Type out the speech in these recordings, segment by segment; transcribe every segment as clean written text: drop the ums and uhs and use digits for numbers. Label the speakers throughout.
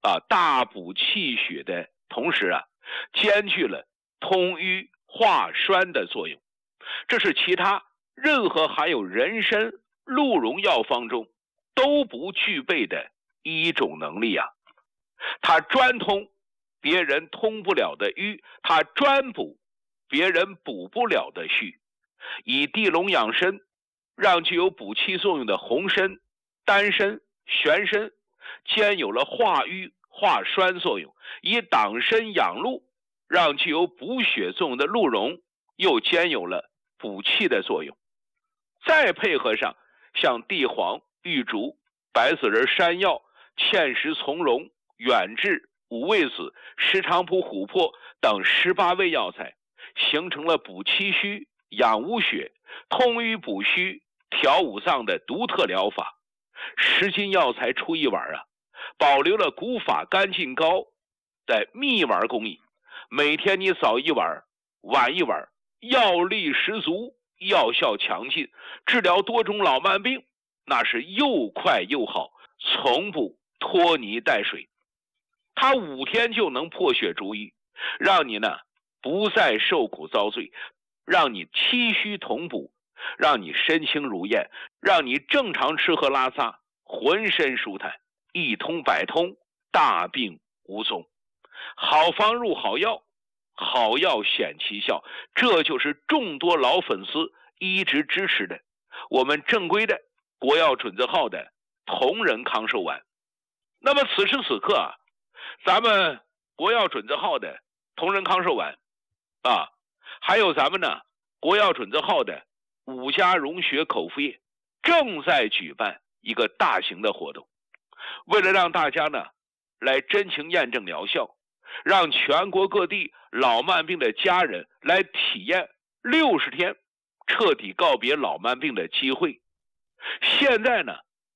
Speaker 1: 大补气血的同时兼具了通瘀化栓的作用。这是其他任何含有人参、鹿茸药方中都不具备的一种能力它专通别人通不了的瘀，它专补别人补不了的虚。以地龙养参，让具有补气作用的红参、丹参、玄参兼有了化瘀化栓作用；以党参养鹿，让具有补血作用的鹿茸又兼有了补气的作用。再配合上像地黄、玉竹、白子仁山药、芡实从容、远志、五味子、石菖蒲、琥珀等18味药材，形成了补气虚、养无血、通瘀补虚、调五脏的独特疗法。10斤药材出1碗保留了古法干净膏的蜜丸工艺。每天你早1碗，晚1碗，药力十足，药效强劲，治疗多种老慢病，那是又快又好，从不拖泥带水。它5天就能破血逐瘀，让你不再受苦遭罪，让你气虚同补，让你身轻如燕，让你正常吃喝拉撒，浑身舒坦，一通百通，大病无踪。好方入好药，好药显其效，这就是众多老粉丝一直支持的我们正规的国药准字号的同仁康寿丸。那么此时此刻咱们国药准字号的同仁康寿丸还有咱们国药准字号的5家溶血口服液正在举办一个大型的活动。为了让大家来真情验证疗效，让全国各地老慢病的家人来体验60天彻底告别老慢病的机会。现在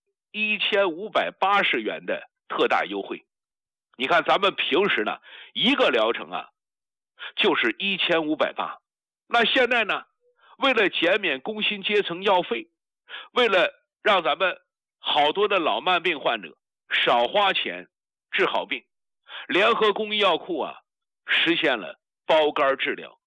Speaker 1: 1580元的特大优惠。你看咱们平时一个疗程就是1580，那现在为了减免工薪阶层药费，为了让咱们好多的老慢病患者少花钱治好病，联合公益药库实现了包干治疗，